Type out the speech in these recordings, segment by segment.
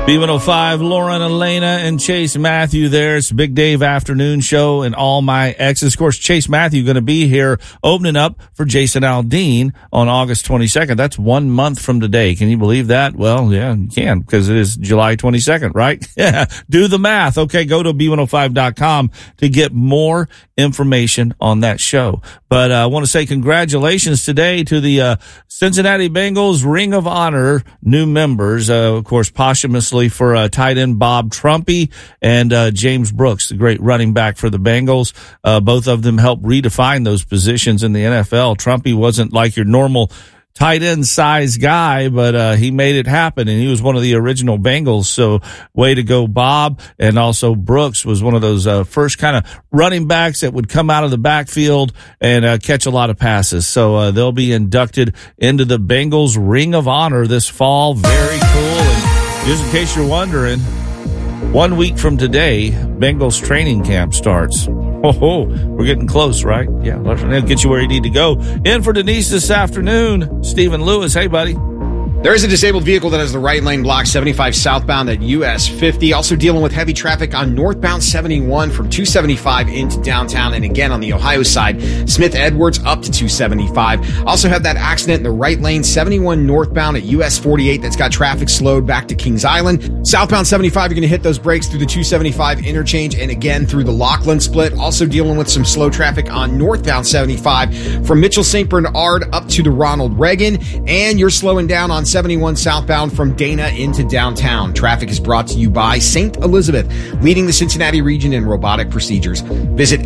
B105, Lauren, Elena, and Chase Matthew there. It's Big Dave Afternoon Show and all my exes. Of course, Chase Matthew going to be here opening up for Jason Aldean on August 22nd. That's 1 month from today. Can you believe that? Well, yeah, you can, because it is July 22nd, right? Yeah, do the math. Okay, go to B105.com to get more information on that show. But I want to say congratulations today to the Cincinnati Bengals Ring of Honor new members, of course, posthumously for tight end Bob Trumpy and James Brooks, the great running back for the Bengals. Both of them helped redefine those positions in the NFL. Trumpy wasn't like your normal tight end size guy, but he made it happen, and he was one of the original Bengals. So way to go, Bob. And also Brooks was one of those first kind of running backs that would come out of the backfield and catch a lot of passes. So they'll be inducted into the Bengals Ring of Honor this fall. Very cool. And just in case you're wondering, 1 week from today, Bengals training camp starts. Oh, we're getting close, right? Yeah, they'll get you where you need to go. In for Denise this afternoon, Stephen Lewis. Hey, buddy. There is a disabled vehicle that has the right lane blocked, 75 southbound at US 50. Also dealing with heavy traffic on northbound 71 from 275 into downtown. And again, on the Ohio side, Smith Edwards up to 275. Also have that accident in the right lane, 71 northbound at US 48. That's got traffic slowed back to Kings Island. Southbound 75, you're going to hit those brakes through the 275 interchange and again through the Laughlin split. Also dealing with some slow traffic on northbound 75 from Mitchell St. Bernard up to the Ronald Reagan. And you're slowing down on 71 southbound from Dana into downtown. Traffic is brought to you by St. Elizabeth, leading the Cincinnati region in robotic procedures. Visit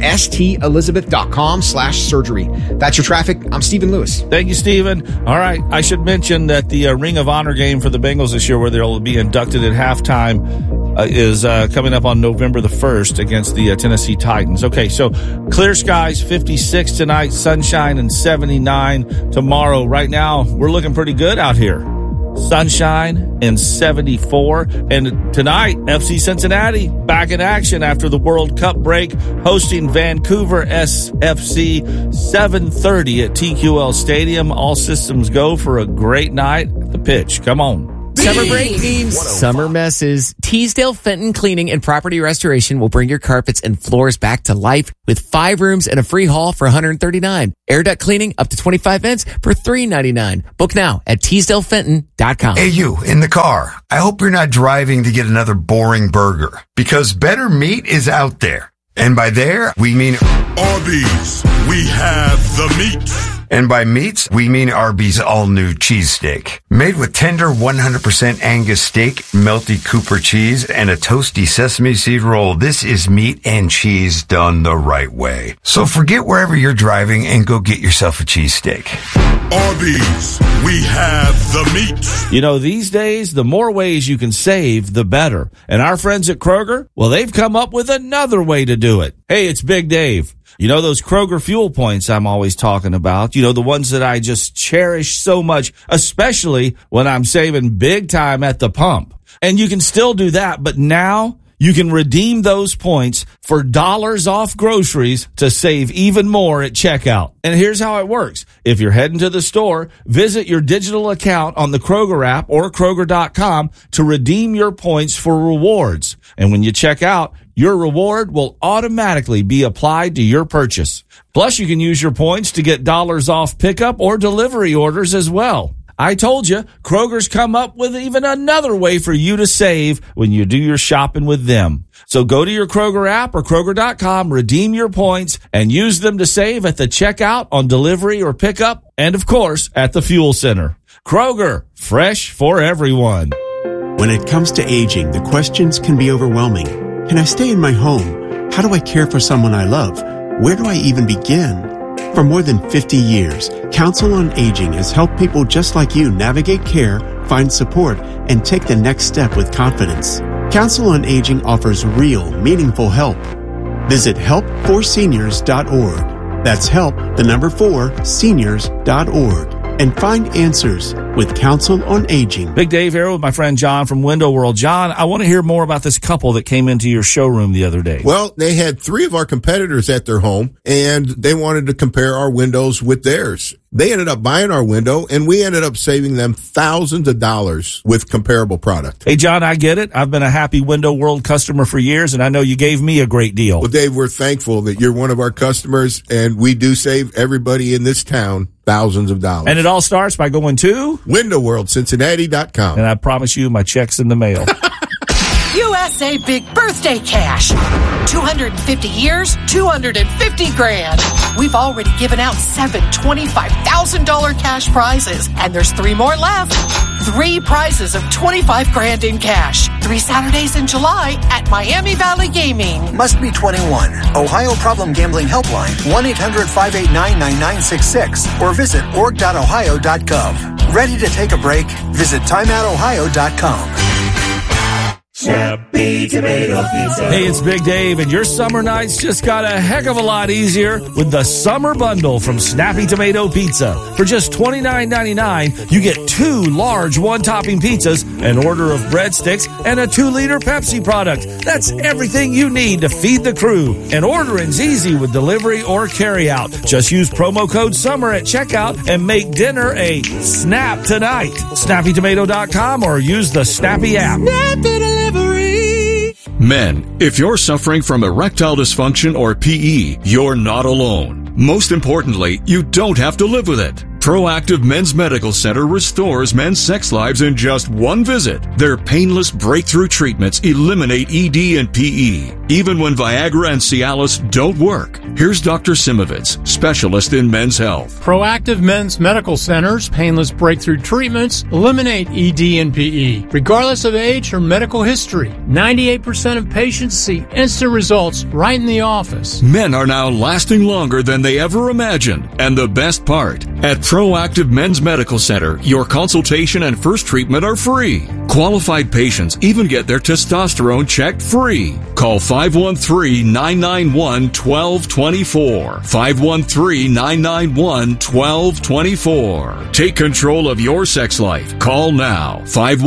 stelizabeth.com/surgery. That's your traffic. I'm Stephen Lewis. Thank you, Stephen. All right. I should mention that the Ring of Honor game for the Bengals this year, where they'll be inducted at halftime, is coming up on November the 1st against the Tennessee Titans. Okay, so clear skies, 56 tonight, sunshine and 79 tomorrow. Right now, we're looking pretty good out here. Sunshine and 74. And tonight, FC Cincinnati back in action after the World Cup break, hosting Vancouver SFC, 7:30 at TQL Stadium. All systems go for a great night at the pitch. Come on. Summer break means summer messes. Teasdale Fenton Cleaning and Property Restoration will bring your carpets and floors back to life with 5 rooms and a free haul for $139. Air duct cleaning up to 25 vents for $399. Book now at TeasdaleFenton.com. Hey, you in the car. I hope you're not driving to get another boring burger, because better meat is out there. And by there, we mean Arby's. We have the meat. And by meats, we mean Arby's all-new cheesesteak. Made with tender 100% Angus steak, melty Cooper cheese, and a toasty sesame seed roll, this is meat and cheese done the right way. So forget wherever you're driving and go get yourself a cheesesteak. Arby's, we have the meat. You know, these days, the more ways you can save, the better. And our friends at Kroger, well, they've come up with another way to do it. Hey, it's Big Dave. You know those Kroger fuel points I'm always talking about? You know, the ones that I just cherish so much, especially when I'm saving big time at the pump. And you can still do that, but now you can redeem those points for dollars off groceries to save even more at checkout. And here's how it works. If you're heading to the store, visit your digital account on the Kroger app or Kroger.com to redeem your points for rewards. And when you check out, your reward will automatically be applied to your purchase. Plus, you can use your points to get dollars off pickup or delivery orders as well. I told you, Kroger's come up with even another way for you to save when you do your shopping with them. So go to your Kroger app or Kroger.com, redeem your points, and use them to save at the checkout, on delivery or pickup, and of course, at the fuel center. Kroger, fresh for everyone. When it comes to aging, the questions can be overwhelming. Can I stay in my home? How do I care for someone I love? Where do I even begin? For more than 50 years, Council on Aging has helped people just like you navigate care, find support, and take the next step with confidence. Council on Aging offers real, meaningful help. Visit help4seniors.org. That's help, the number 4, seniors.org. And find answers with Council on Aging. Big Dave here with my friend John from Window World. John, I want to hear more about this couple that came into your showroom the other day. Well, they had 3 of our competitors at their home, and they wanted to compare our windows with theirs. They ended up buying our window, and we ended up saving them thousands of dollars with comparable product. Hey, John, I get it. I've been a happy Window World customer for years, and I know you gave me a great deal. Well, Dave, we're thankful that you're one of our customers, and we do save everybody in this town thousands of dollars. And it all starts by going to WindowWorldCincinnati.com. And I promise you, my check's in the mail. USA Big Birthday Cash. 250 years, 250 grand. We've already given out 7 $25,000 cash prizes, and there's 3 more left. 3 prizes of 25 grand in cash. 3 Saturdays in July at Miami Valley Gaming. Must be 21. Ohio Problem Gambling Helpline, 1-800-589-9966, or visit org.ohio.gov. Ready to take a break? Visit timeoutohio.com. Snappy Tomato Pizza. Hey, it's Big Dave, and your summer nights just got a heck of a lot easier with the Summer Bundle from Snappy Tomato Pizza. For just $29.99, you get 2 large one-topping pizzas, an order of breadsticks, and a 2-liter Pepsi product. That's everything you need to feed the crew. And ordering's easy with delivery or carryout. Just use promo code SUMMER at checkout and make dinner a snap tonight. SnappyTomato.com or use the Snappy app. Men, if you're suffering from erectile dysfunction or PE, you're not alone. Most importantly, you don't have to live with it. Proactive Men's Medical Center restores men's sex lives in just one visit. Their painless breakthrough treatments eliminate ED and PE, even when Viagra and Cialis don't work. Here's Dr. Simovitz, specialist in men's health. Proactive Men's Medical Center's painless breakthrough treatments eliminate ED and PE, regardless of age or medical history. 98% of patients see instant results right in the office. Men are now lasting longer than they ever imagined. And the best part, at Proactive Men's Medical Center, your consultation and first treatment are free. Qualified patients even get their testosterone checked free. Call 513-991-1224. 513-991-1224. Take control of your sex life. Call now.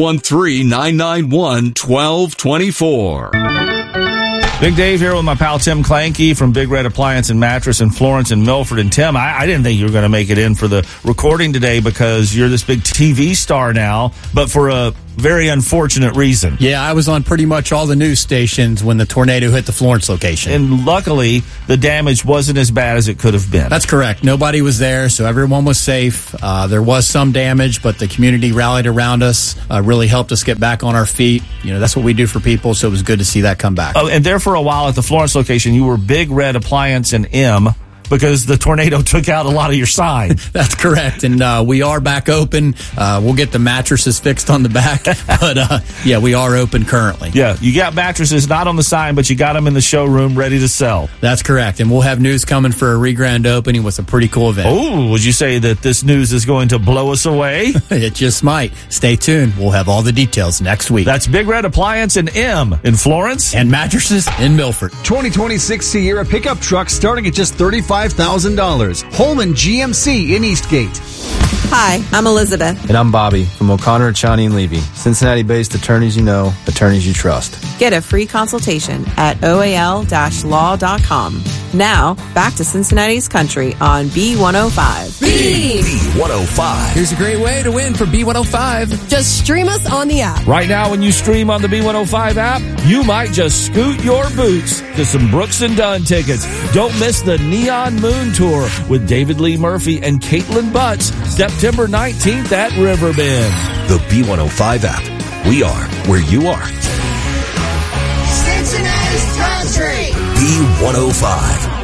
513-991-1224. Big Dave here with my pal Tim Clanky from Big Red Appliance and Mattress in Florence and Milford. And Tim, I didn't think you were going to make it in for the recording today because you're this big TV star now, but for a very unfortunate reason. Yeah, I was on pretty much all the news stations when the tornado hit the Florence location. And luckily, the damage wasn't as bad as it could have been. That's correct. Nobody was there, so everyone was safe. There was some damage, but the community rallied around us, really helped us get back on our feet. You know, that's what we do for people, so it was good to see that come back. Oh, and there for a while at the Florence location, you were Big Red Appliance and M, because the tornado took out a lot of your sign. That's correct. And we are back open. We'll get the mattresses fixed on the back. But, yeah, we are open currently. Yeah, you got mattresses not on the sign, but you got them in the showroom ready to sell. That's correct. And we'll have news coming for a re-grand opening with a pretty cool event. Oh, would you say that this news is going to blow us away? It just might. Stay tuned. We'll have all the details next week. That's Big Red Appliance and M in Florence. And mattresses in Milford. 2026 Sierra pickup truck starting at just $35,000. Holman GMC in Eastgate. Hi, I'm Elizabeth. And I'm Bobby from O'Connor, Chani & Levy. Cincinnati-based attorneys you know, attorneys you trust. Get a free consultation at oal-law.com. Now, back to Cincinnati's Country on B105. B105. Here's a great way to win for B105. Just stream us on the app. Right now, when you stream on the B105 app, you might just scoot your boots to some Brooks and Dunn tickets. Don't miss the Neon Moon Tour with David Lee Murphy and Caitlin Butts, September 19th at Riverbend. The B105 app. We are where you are. Cincinnati's Country. B105.